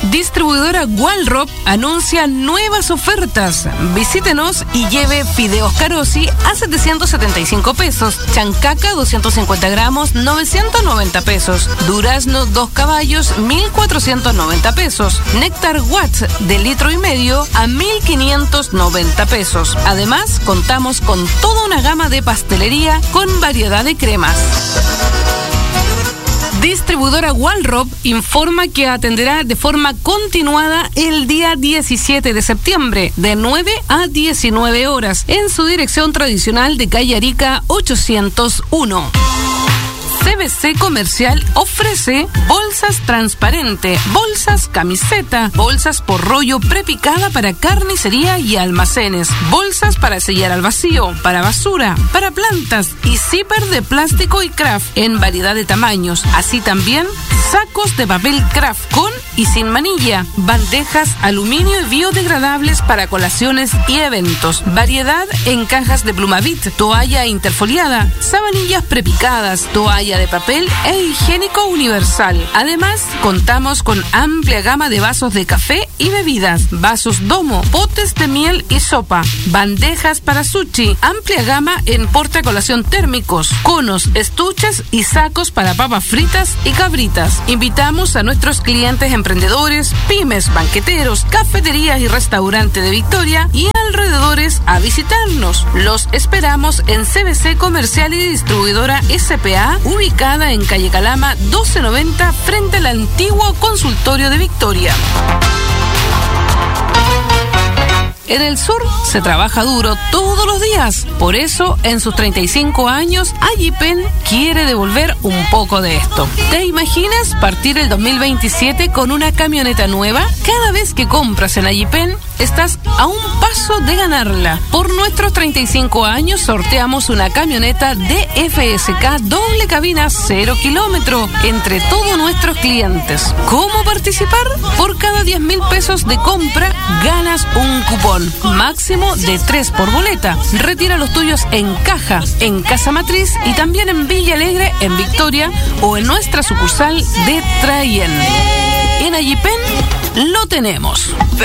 Distribuidora Walrop anuncia nuevas ofertas. Visítenos y lleve fideos Carosi a 775 pesos, chancaca 250 gramos 990 pesos, durazno 2 caballos 1490 pesos, néctar Watts de 1,5 litros a 1590 pesos. Además, contamos con toda una gama de pastelería con variedad de cremas. Distribuidora Walrop informa que atenderá de forma continuada el día 17 de septiembre, de 9 a 19 horas, en su dirección tradicional de calle Arica 801. CBC Comercial ofrece bolsas transparente, bolsas camiseta, bolsas por rollo prepicada para carnicería y almacenes, bolsas para sellar al vacío, para basura, para plantas y zipper de plástico y craft en variedad de tamaños. Así también sacos de papel craft con y sin manilla, bandejas aluminio y biodegradables para colaciones y eventos, variedad en cajas de Plumavit, toalla interfoliada, sabanillas prepicadas, toalla de papel e higiénico universal. Además, contamos con amplia gama de vasos de café y bebidas, vasos domo, potes de miel y sopa, bandejas para sushi, amplia gama en portacolación térmicos, conos, estuches y sacos para papas fritas y cabritas. Invitamos a nuestros clientes emprendedores, pymes, banqueteros, cafeterías y restaurantes de Victoria y alrededores a visitarnos. Los esperamos en CBC Comercial y Distribuidora SPA, ubicada en calle Calama 1290 frente al antiguo consultorio de Victoria. En el sur se trabaja duro todos los días. Por eso, en sus 35 años, Ayipen quiere devolver un poco de esto. ¿Te imaginas partir el 2027 con una camioneta nueva? Cada vez que compras en Ayipen, estás a un paso de ganarla. Por nuestros 35 años, sorteamos una camioneta DFSK doble cabina 0 kilómetro entre todos nuestros clientes. ¿Cómo participar? Por cada 10.000 pesos de compra, ganas un cupón máximo de 3 por boleta. Retira los tuyos en caja, en Casa Matriz y también en Villa Alegre, en Victoria o en nuestra sucursal de Trayen. En Ayipen lo tenemos.